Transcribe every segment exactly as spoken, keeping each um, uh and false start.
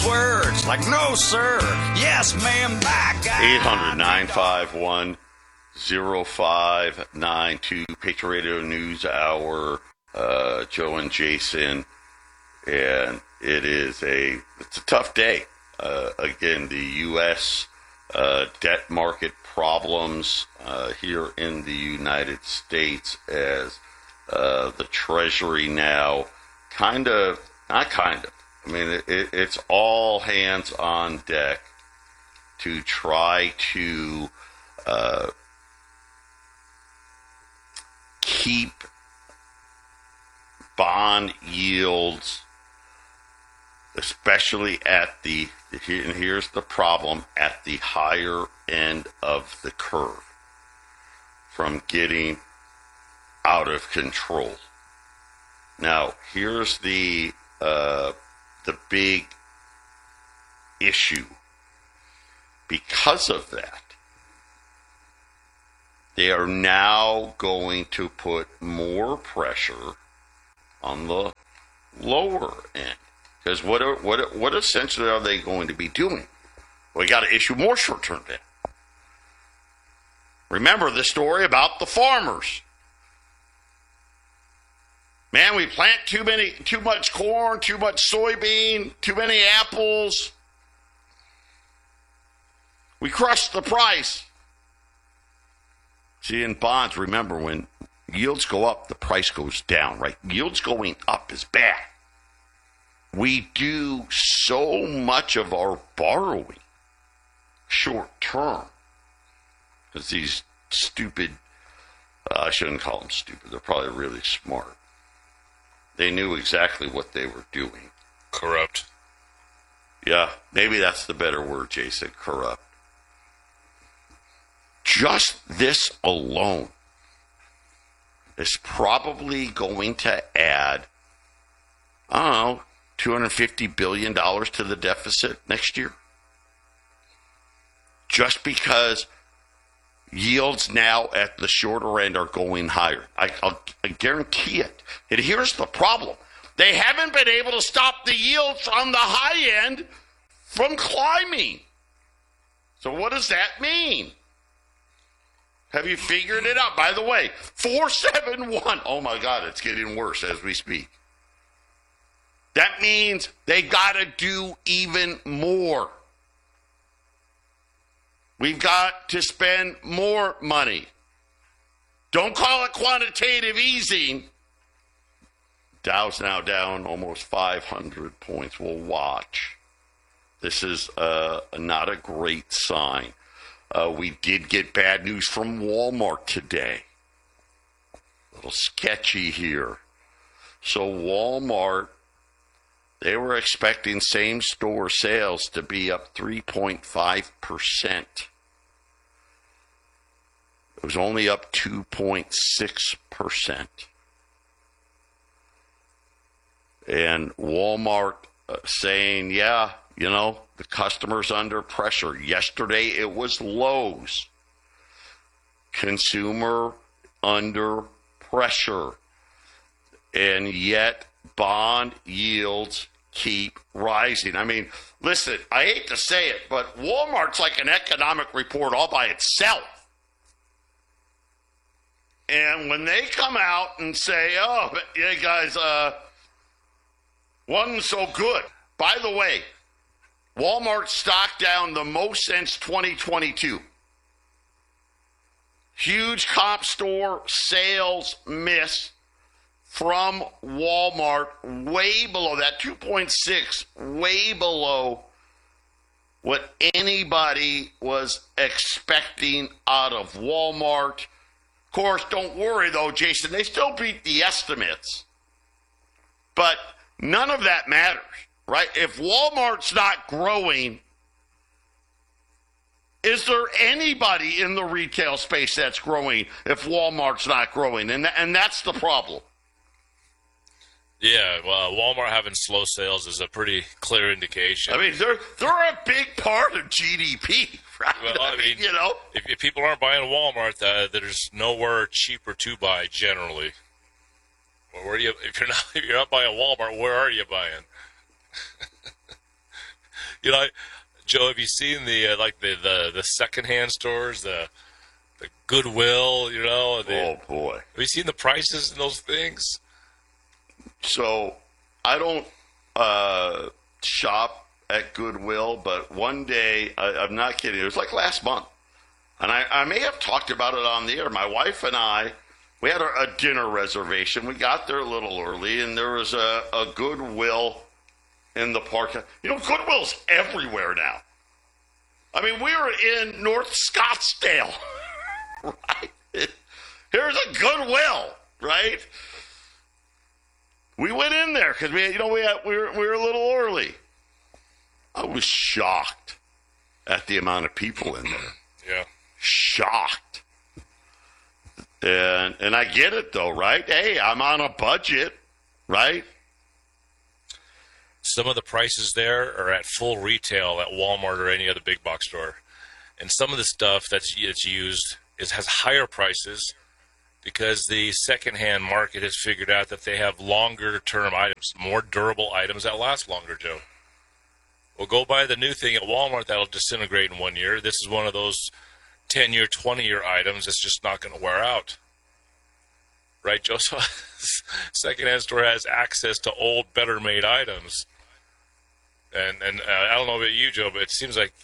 those words like no, sir, yes, ma'am, by God. eight hundred, nine five one, oh five nine two, Patriot Radio News Hour, uh, Joe and Jason, and it is a, it's a tough day. Uh, again, the U S uh, debt market problems uh, here in the United States as uh, the Treasury now kind of, not kind of, I mean, it, it, it's all hands on deck to try to uh, keep bond yields, especially at the, and here's the problem, at the higher end of the curve, from getting out of control. Now, here's the uh, the big issue. Because of that, they are now going to put more pressure on the lower end. Because what are, what what essentially are they going to be doing? We got to issue more short-term debt. Remember the story about the farmers. Man, we plant too many, too much corn, too much soybean, too many apples. We crushed the price. See, in bonds, remember, when yields go up, the price goes down, right? Yields going up is bad. We do so much of our borrowing short term because these stupid, uh, I shouldn't call them stupid, they're probably really smart. They knew exactly what they were doing. Corrupt. Yeah, maybe that's the better word, Jason, corrupt. Just this alone is probably going to add, I don't know, two hundred fifty billion dollars to the deficit next year. Just because yields now at the shorter end are going higher. I, I'll, I guarantee it. And here's the problem. They haven't been able to stop the yields on the high end from climbing. So what does that mean? Have you figured it out? By the way, four seven one. Oh, my God, it's getting worse as we speak. That means they got to do even more. We've got to spend more money. Don't call it quantitative easing. Dow's now down almost five hundred points. We'll watch. This is uh, not a great sign. Uh, we did get bad news from Walmart today. A little sketchy here. So Walmart, they were expecting same-store sales to be up three point five percent. It was only up two point six percent. And Walmart uh, saying, yeah, you know, the customer's under pressure. Yesterday it was Lowe's. Consumer under pressure. And yet bond yields keep rising. I mean, listen, I hate to say it, but Walmart's like an economic report all by itself. And when they come out and say, oh, yeah, guys, uh, wasn't so good. By the way, Walmart stock down the most since twenty twenty-two. Huge comp store sales miss from Walmart, way below that, two point six, way below what anybody was expecting out of Walmart. Of course, don't worry, though, Jason, they still beat the estimates. But none of that matters, right? If Walmart's not growing, is there anybody in the retail space that's growing if Walmart's not growing? And, th- and that's the problem. Yeah, well, Walmart having slow sales is a pretty clear indication. I mean, they're they're a big part of G D P, right? Well, I, I mean, mean, you know, if, if people aren't buying Walmart, uh, there's nowhere cheaper to buy generally. Well, where do you? If you're not if you're not buying Walmart, where are you buying? You know, Joe, have you seen the uh, like the, the, the secondhand stores, the the Goodwill? You know, the, Oh boy! Have you seen the prices in those things? So I don't uh, shop at Goodwill, but one day, I, I'm not kidding, it was like last month, and I, I may have talked about it on the air. My wife and I, we had a, a dinner reservation. We got there a little early, and there was a, a Goodwill in the park. You know, Goodwill's everywhere now. I mean, we were in North Scottsdale, right? Here's a Goodwill, right? We went in there because we, you know, we had, we were we were a little early. I was shocked at the amount of people in there. Yeah, shocked. And and I get it though, right? Hey, I'm on a budget, right? Some of the prices there are at full retail at Walmart or any other big box store, and some of the stuff that's that's used is has higher prices because the secondhand market has figured out that they have longer term items, more durable items that last longer, Joe. Well, go buy the new thing at Walmart that'll disintegrate in one year. This is one of those ten-year, twenty-year items that's just not going to wear out. Right, Joe? So secondhand store has access to old, better-made items. And and uh, I don't know about you, Joe, but it seems like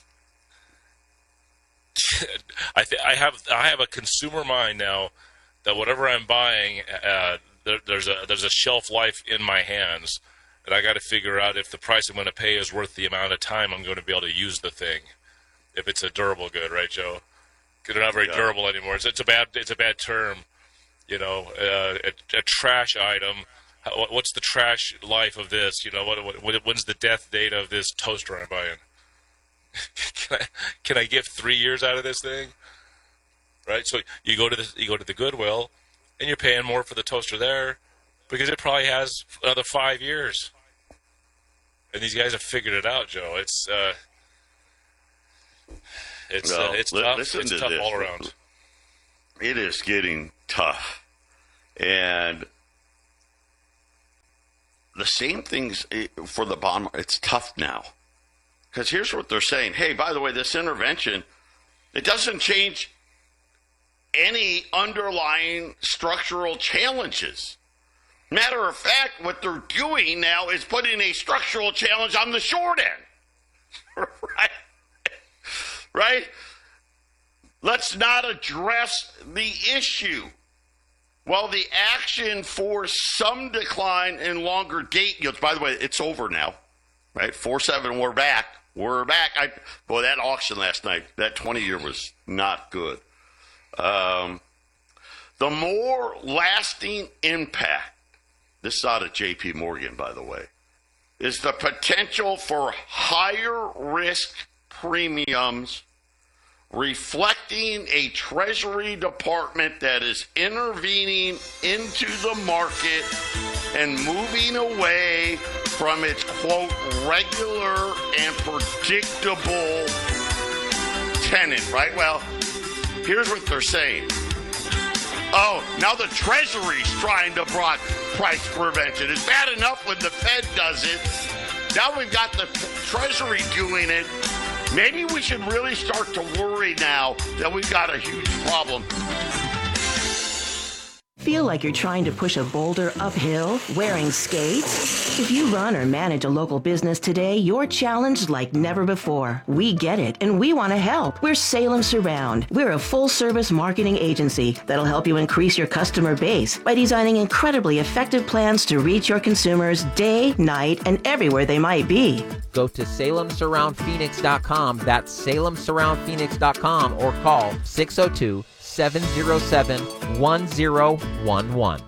I th- I have I have a consumer mind now that whatever I'm buying, uh, there, there's a there's a shelf life in my hands, and I got to figure out if the price I'm going to pay is worth the amount of time I'm going to be able to use the thing. If it's a durable good, right, Joe? Because they're not very yeah. durable anymore. It's, it's a bad it's a bad term, you know. Uh, a, a trash item. What's the trash life of this? You know, what, what when's the death date of this toaster I'm buying? can I can I get three years out of this thing? Right. So you go to the you go to the Goodwill, and you're paying more for the toaster there because it probably has another five years. And these guys have figured it out, Joe. It's uh, it's well, uh, it's li- tough. It's tough this. all around. It is getting tough, and the same things for the bond market. It's tough now because here's what they're saying. Hey, by the way, this intervention, it doesn't change any underlying structural challenges. Matter of fact, what they're doing now is putting a structural challenge on the short end. Right? Right? Let's not address the issue. Well, the action for some decline in longer date yields, by the way, it's over now, right? four seven, we're back. We're back. I, boy, that auction last night, that twenty-year was not good. Um, the more lasting impact, this is out of J P Morgan, by the way, is the potential for higher risk premiums reflecting a Treasury Department that is intervening into the market and moving away from its, quote, regular and predictable tenet, right? Well, here's what they're saying. Oh, now the Treasury's trying to brought price prevention. It's bad enough when the Fed does it. Now we've got the Treasury doing it. Maybe we should really start to worry now that we've got a huge problem. Feel like you're trying to push a boulder uphill wearing skates? If you run or manage a local business today, you're challenged like never before. We get it, and we want to help. We're Salem Surround. We're a full-service marketing agency that'll help you increase your customer base by designing incredibly effective plans to reach your consumers day, night, and everywhere they might be. Go to Salem Surround Phoenix dot com. That's Salem Surround Phoenix dot com or call six oh two, seven oh seven, one oh one one.